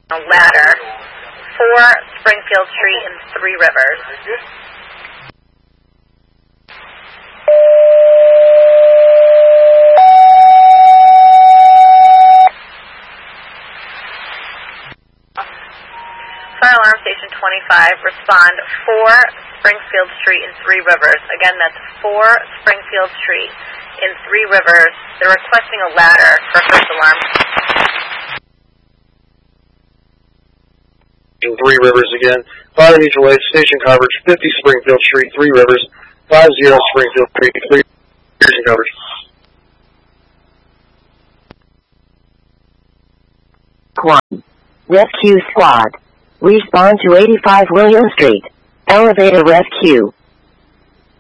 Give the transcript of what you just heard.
a ladder, 4 Springfield Street in Three Rivers. Fire alarm station 25, respond 4 Springfield Street in Three Rivers. Again, that's 4 Springfield Street in Three Rivers. They're requesting a ladder for first alarm. In Three Rivers again. Fire mutual aid, station coverage, 50 Springfield Street, Three Rivers, 50 Springfield Street, 3 station coverage. One. Rescue Squad. Respond to 85 William Street. Elevator Rescue.